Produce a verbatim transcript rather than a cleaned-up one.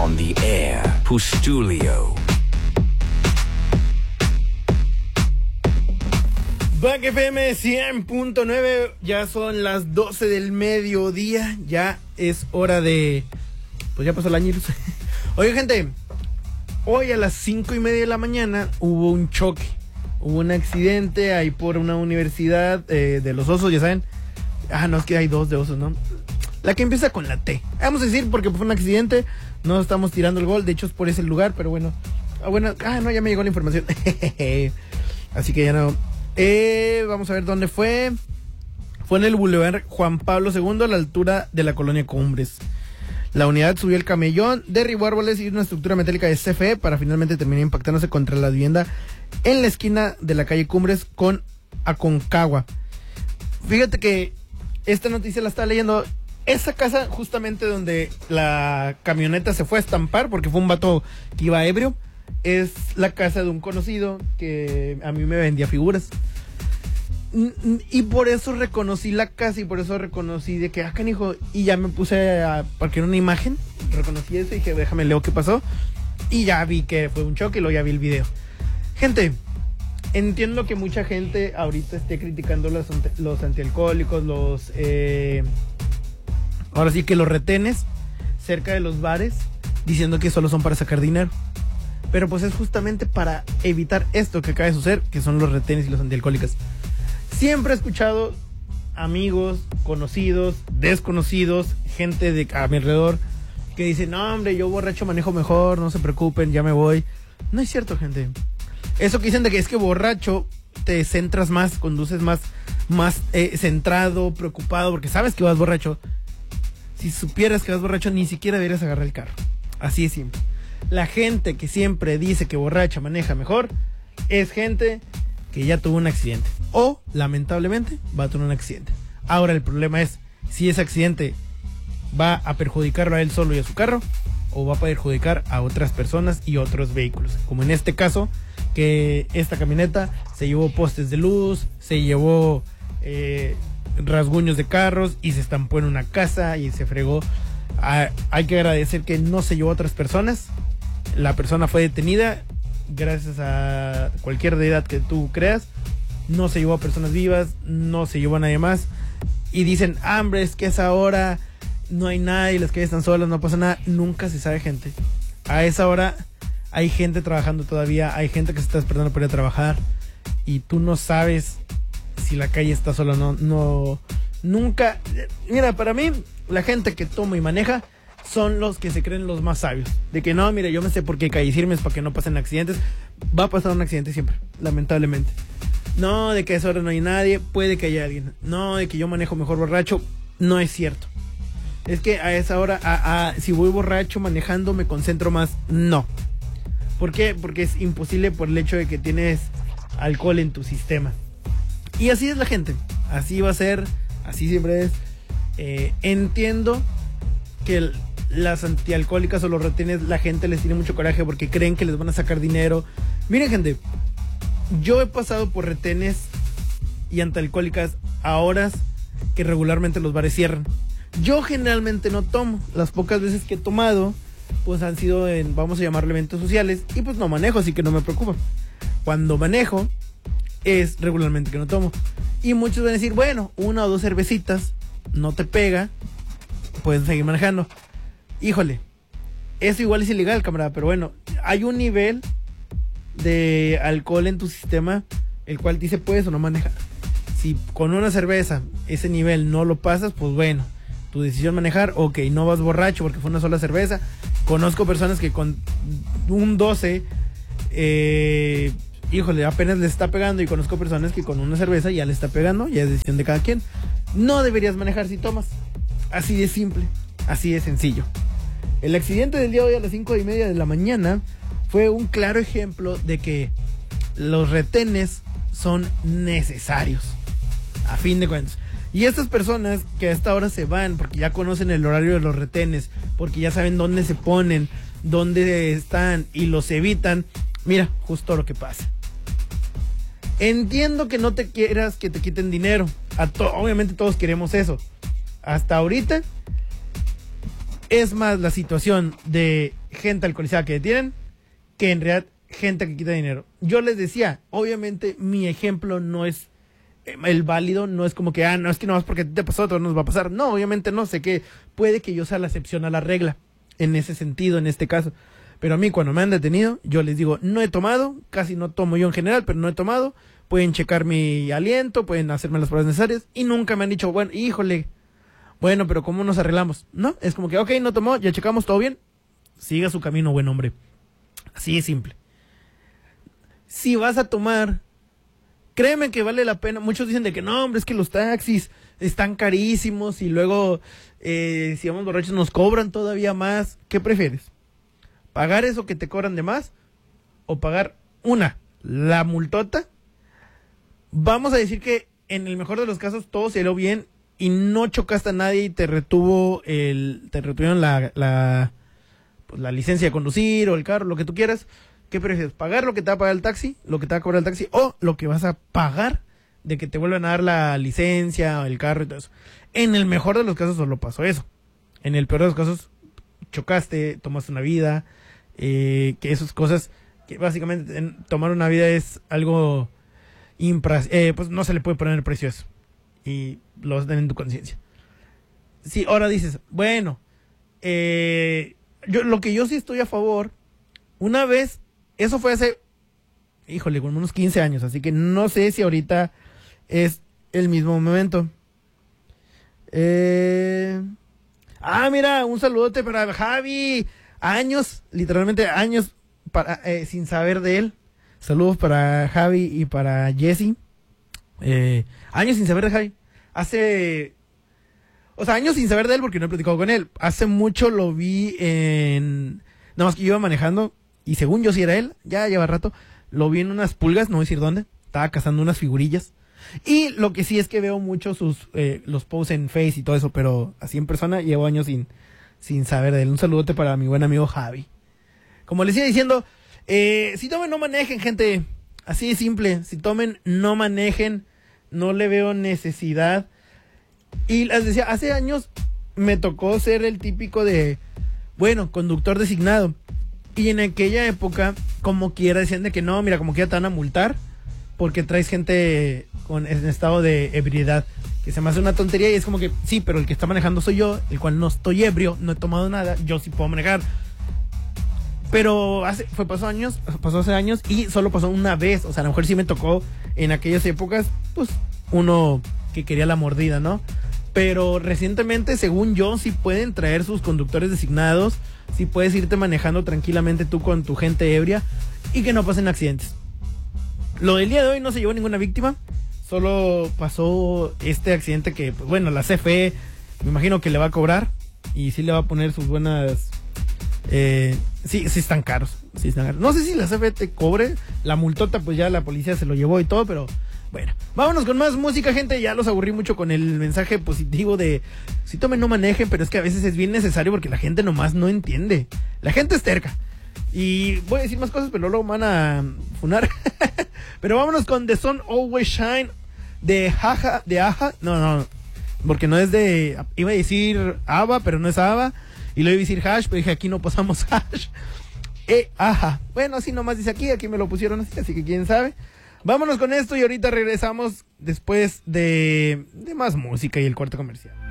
on the air. Pustulio. Back F M cien punto nueve, ya son las doce del mediodía, ya es hora de... Pues ya pasó el año. Oye, gente, hoy a las cinco y media de la mañana hubo un choque, hubo un accidente ahí por una universidad eh, de los Osos, ya saben. Ah, no, es que hay dos de Osos, ¿no? La que empieza con la T. Vamos a decir porque fue un accidente, no estamos tirando el gol, de hecho es por ese lugar, pero bueno. Ah, bueno, ah, no, ya me llegó la información. Así que ya no... Eh, vamos a ver dónde fue. Fue en el Boulevard Juan Pablo segundo, a la altura de la colonia Cumbres. La unidad subió el camellón, derribó árboles y una estructura metálica de C F E para finalmente terminar impactándose contra la vivienda en la esquina de la calle Cumbres con Aconcagua. Fíjate que esta noticia la estaba leyendo. Esa casa justamente donde la camioneta se fue a estampar porque fue un vato que iba ebrio, es la casa de un conocido que a mí me vendía figuras. Y por eso reconocí la casa y por eso reconocí de que, ah, canijo, y ya me puse a parquear una imagen, reconocí eso y dije, déjame leo qué pasó. Y ya vi que fue un choque y luego ya vi el video. Gente, entiendo que mucha gente ahorita esté criticando los, los antialcohólicos, los... Eh, ahora sí que los retenes cerca de los bares, diciendo que solo son para sacar dinero. Pero pues es justamente para evitar esto que acaba de suceder, que son los retenes y los antialcohólicos. Siempre he escuchado amigos, conocidos, desconocidos, gente de a mi alrededor que dicen, no hombre, yo borracho manejo mejor, no se preocupen, ya me voy. No es cierto, gente. Eso que dicen de que es que borracho te centras más, conduces más, más eh, centrado, preocupado, porque sabes que vas borracho. Si supieras que vas borracho, ni siquiera deberías agarrar el carro. Así es simple. La gente que siempre dice que borracha maneja mejor es gente que ya tuvo un accidente o lamentablemente va a tener un accidente. Ahora el problema es si ese accidente va a perjudicarlo a él solo y a su carro o va a perjudicar a otras personas y otros vehículos, como en este caso que esta camioneta se llevó postes de luz, se llevó eh, rasguños de carros y se estampó en una casa y se fregó. Ah, hay que agradecer que no se llevó a otras personas. La persona fue detenida gracias a cualquier deidad que tú creas. No se llevó a personas vivas, no se llevó a nadie más. Y dicen, ah, hombre, es que a esa hora no hay nadie, las calles están solas, no pasa nada. Nunca se sabe, gente. A esa hora hay gente trabajando todavía, hay gente que se está esperando para ir a trabajar y tú no sabes si la calle está sola o no. No, nunca. Mira, para mí, la gente que toma y maneja son los que se creen los más sabios. De que no, mire, yo me sé por qué calle firmes para que no pasen accidentes. Va a pasar un accidente siempre, lamentablemente. No, de que a esa hora no hay nadie, puede que haya alguien. No, de que yo manejo mejor borracho, no es cierto. Es que a esa hora, a, a, si voy borracho manejando, me concentro más. No. ¿Por qué? Porque es imposible por el hecho de que tienes alcohol en tu sistema. Y así es la gente. Así va a ser, así siempre es. Eh, entiendo que el, las antialcohólicas o los retenes, la gente les tiene mucho coraje porque creen que les van a sacar dinero. Miren, gente, yo he pasado por retenes y antialcohólicas a horas que regularmente los bares cierran. Yo generalmente no tomo. Las pocas veces que he tomado, pues han sido en, vamos a llamarle, eventos sociales. Y pues no manejo, así que no me preocupa. Cuando manejo, es regularmente que no tomo. Y muchos van a decir, bueno, una o dos cervecitas no te pega, pueden seguir manejando. Híjole, eso igual es ilegal, camarada, pero bueno, hay un nivel de alcohol en tu sistema el cual dice puedes o no manejar. Si con una cerveza ese nivel no lo pasas, pues bueno, tu decisión manejar, ok, no vas borracho porque fue una sola cerveza. Conozco personas que con un doce, eh, híjole, apenas le está pegando, y conozco personas que con una cerveza ya le está pegando, ya es decisión de cada quien. No deberías manejar si tomas. Así de simple, así de sencillo. El accidente del día de hoy a las cinco y media de la mañana fue un claro ejemplo de que los retenes son necesarios, a fin de cuentas. Y estas personas que a esta hora se van porque ya conocen el horario de los retenes, porque ya saben dónde se ponen, dónde están y los evitan, mira, justo lo que pasa. Entiendo que no te quieras que te quiten dinero. A to- obviamente todos queremos eso. Hasta ahorita es más la situación de gente alcoholizada que detienen que en realidad gente que quita dinero. Yo les decía, obviamente mi ejemplo no es el válido, no es como que, ah, no, es que no más porque te pasó, todo nos va a pasar. No, obviamente no, sé que puede que yo sea la excepción a la regla, en ese sentido, en este caso. Pero a mí cuando me han detenido, yo les digo, no he tomado, casi no tomo yo en general, pero no he tomado. Pueden checar mi aliento, pueden hacerme las pruebas necesarias y nunca me han dicho, bueno, híjole, bueno, pero ¿cómo nos arreglamos? No, es como que, ok, no tomó, ya checamos, todo bien, siga su camino, buen hombre. Así es simple. Si vas a tomar, créeme que vale la pena. Muchos dicen de que no, hombre, es que los taxis están carísimos y luego, eh, si vamos borrachos, nos cobran todavía más. ¿Qué prefieres? ¿Pagar eso que te cobran de más? ¿O pagar una, la multota? Vamos a decir que en el mejor de los casos todo salió bien y no chocaste a nadie y te retuvo el, te retuvieron la, la, pues, la licencia de conducir o el carro, lo que tú quieras. ¿Qué prefieres? ¿Pagar lo que te va a pagar el taxi? ¿Lo que te va a cobrar el taxi? ¿O lo que vas a pagar de que te vuelvan a dar la licencia o el carro y todo eso? En el mejor de los casos solo pasó eso. En el peor de los casos chocaste, tomaste una vida, eh, que esas cosas, que básicamente en, tomar una vida es algo, impra, eh, pues no se le puede poner el precio a eso. Y lo vas a tener en tu conciencia. Si ahora dices, bueno, eh, yo lo que yo sí estoy a favor, una vez, eso fue hace, híjole, con unos quince años, así que no sé si ahorita es el mismo momento. Eh... Ah, mira, un saludote para Javi. Años, literalmente años para, eh, sin saber de él. Saludos para Javi y para Jesse. Eh, años sin saber de Javi. Hace... O sea, años sin saber de él porque no he platicado con él. Hace mucho lo vi en... Nada más que yo iba manejando y según yo sí era él, ya lleva rato, lo vi en unas pulgas, no voy a decir dónde. Estaba cazando unas figurillas. Y lo que sí es que veo mucho sus eh, los posts en Face y todo eso, pero así en persona llevo años sin, sin saber de él. Un saludote para mi buen amigo Javi. Como les iba diciendo, eh, si tomen no manejen, gente. Así de simple. Si tomen no manejen. No le veo necesidad. Y les decía, hace años me tocó ser el típico de, bueno, conductor designado. Y en aquella época, como quiera, decían de que no, mira, como quiera te van a multar porque traes gente con en estado de ebriedad, que se me hace una tontería y es como que, sí, pero el que está manejando soy yo, el cual no estoy ebrio, no he tomado nada, yo sí puedo manejar. Pero hace, fue pasó años, pasó hace años y solo pasó una vez, o sea, a lo mejor sí me tocó en aquellas épocas, pues, uno que quería la mordida, ¿no? Pero recientemente, según yo, sí pueden traer sus conductores designados, sí puedes irte manejando tranquilamente tú con tu gente ebria y que no pasen accidentes. Lo del día de hoy no se llevó ninguna víctima, solo pasó este accidente que, pues bueno, la C F E me imagino que le va a cobrar y sí le va a poner sus buenas... Eh, sí, sí están caros, sí están caros. No sé si la C F E te cobre, la multota pues ya la policía se lo llevó y todo, pero... Bueno, vámonos con más música, gente. Ya los aburrí mucho con el mensaje positivo de si tomen no manejen, pero es que a veces es bien necesario porque la gente nomás no entiende. La gente es terca. Y voy a decir más cosas, pero luego van a funar. Pero vámonos con The Sun Always Shine de Jaja, de Aja. No, no, porque no es de... Iba a decir Ava, pero no es Ava. Y luego iba a decir Hash, pero dije aquí no pasamos Hash. E Aja. Bueno, así nomás dice aquí, aquí me lo pusieron así, así que quién sabe. Vámonos con esto y ahorita regresamos después de, de más música y el corte comercial.